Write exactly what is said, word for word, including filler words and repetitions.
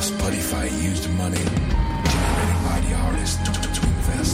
Spotify used money generating by the artist to, to invest.